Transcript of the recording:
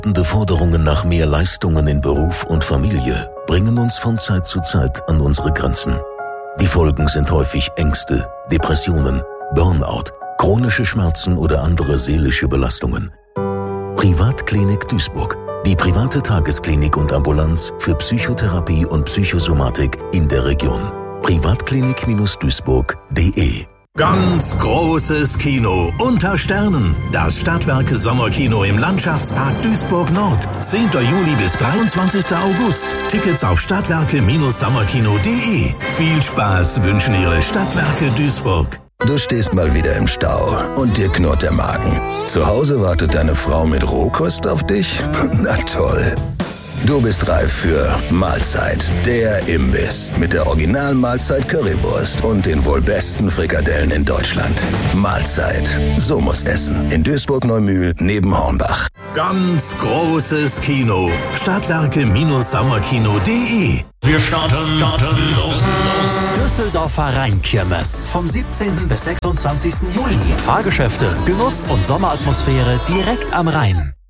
Forderungen nach mehr Leistungen in Beruf und Familie bringen uns von Zeit zu Zeit an unsere Grenzen. Die Folgen sind häufig Ängste, Depressionen, Burnout, chronische Schmerzen oder andere seelische Belastungen. Privatklinik Duisburg. Die private Tagesklinik und Ambulanz für Psychotherapie und Psychosomatik in der Region. privatklinik-duisburg.de. Ganz großes Kino unter Sternen. Das Stadtwerke Sommerkino im Landschaftspark Duisburg Nord. 10. Juli bis 23. August. Tickets auf stadtwerke-sommerkino.de. Viel Spaß wünschen Ihre Stadtwerke Duisburg. Du stehst mal wieder im Stau und dir knurrt der Magen. Zu Hause wartet deine Frau mit Rohkost auf dich? Na toll. Du bist reif für Mahlzeit, der Imbiss mit der Original-Mahlzeit Currywurst und den wohl besten Frikadellen in Deutschland. Mahlzeit, so muss essen. In Duisburg-Neumühl neben Hornbach. Ganz großes Kino. Stadtwerke-sommerkino.de. Wir starten los. Düsseldorfer Rheinkirmes vom 17. bis 26. Juli. Fahrgeschäfte, Genuss und Sommeratmosphäre direkt am Rhein.